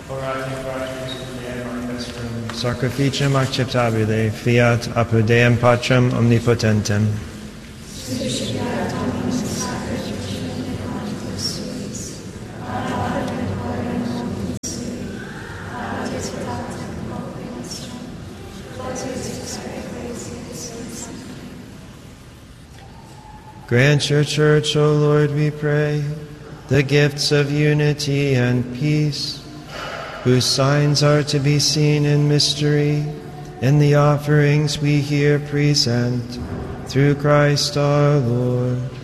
Orate fratres Deum vesprum, sacrificium acceptabile, fiat apud Deum Patrem omnipotentem. Grant your church, O Lord, we pray, the gifts of unity and peace, whose signs are to be seen in mystery, in the offerings we here present, through Christ our Lord.